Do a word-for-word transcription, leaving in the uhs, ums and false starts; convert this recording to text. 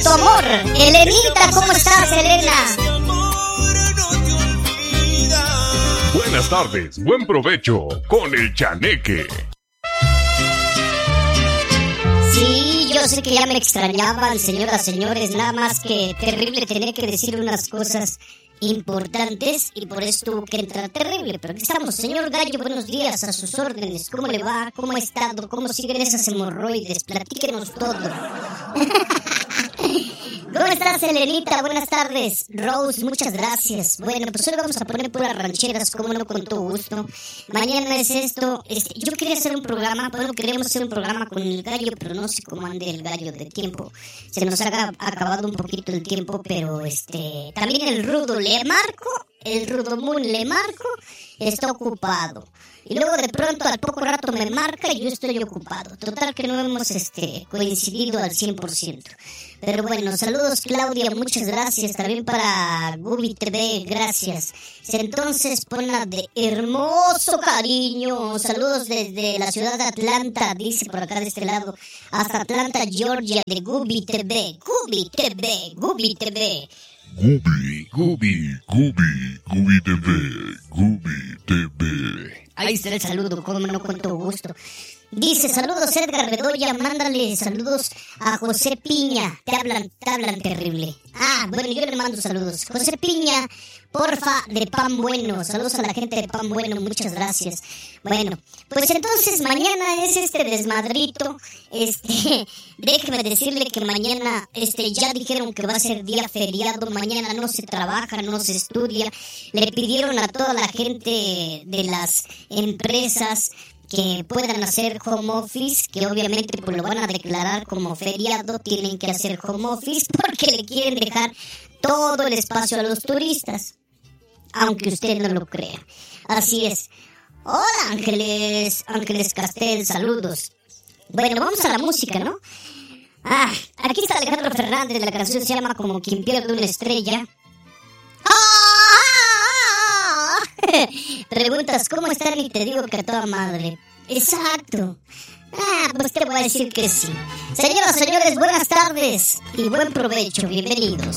tu amor. Elenita, ¿cómo estás, Elena? Buenas tardes, buen provecho con el Chaneque. Sí, yo sé que ya me extrañaban, señoras, señores, nada más que terrible tener que decir unas cosas importantes y por eso tuvo que entrar terrible. Pero aquí estamos, señor Gallo, buenos días, a sus órdenes. ¿Cómo le va? ¿Cómo ha estado? ¿Cómo siguen esas hemorroides? Platíquenos todo. ¿Cómo estás, Elenita? Buenas tardes. Rose, muchas gracias. Bueno, pues hoy vamos a poner puras rancheras, como no, con todo gusto. Mañana es esto. Este, yo quería hacer un programa, bueno, queremos hacer un programa con el Gallo, pero no sé cómo ande el Gallo de tiempo. Se nos ha acabado un poquito el tiempo, pero este... También el Rudo le marco, el Rudo Moon le marco, está ocupado. Y luego de pronto al poco rato me marca y yo estoy ocupado. Total que no hemos este, coincidido al cien por ciento. Pero bueno, saludos Claudia, muchas gracias. También para Gubi T V, gracias. Entonces ponla de hermoso cariño. Saludos desde la ciudad de Atlanta, dice por acá de este lado. Hasta Atlanta, Georgia, de Gubi T V. Gubi T V, Gubi T V. Gubi, Gubi, Gubi, Gubi T V, Gubi T V. Ahí está el saludo, como no, con todo gusto. Dice, saludos Edgar Bedoya, mándale saludos a José Piña. Te hablan, te hablan terrible. Ah, bueno, yo le mando saludos. José Piña, porfa, de Pan Bueno. Saludos a la gente de Pan Bueno, muchas gracias. Bueno, pues entonces mañana es este desmadrito. Este, déjeme decirle que mañana, este, ya dijeron que va a ser día feriado. Mañana no se trabaja, no se estudia. Le pidieron a toda la gente de las empresas que puedan hacer home office, que obviamente pues lo van a declarar como feriado, tienen que hacer home office porque le quieren dejar todo el espacio a los turistas, aunque usted no lo crea. Así es. Hola Ángeles, Ángeles Castel, saludos. Bueno, vamos a la música, ¿no? Ah, aquí está Alejandro Fernández, la canción se llama Como quien pierde una estrella. Preguntas, ¿cómo están? Y te digo que a toda madre. Exacto. Ah, pues te voy a decir que sí. Señoras, señores, buenas tardes y buen provecho. Bienvenidos.